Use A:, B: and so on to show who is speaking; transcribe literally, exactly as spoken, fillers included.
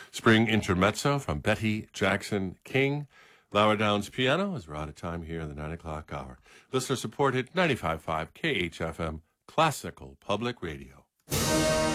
A: Spring Intermezzo from Betty Jackson King. Lower Downs Piano as we're out of time here in the nine o'clock hour. Listener supported ninety-five point five K H F M Classical Public Radio.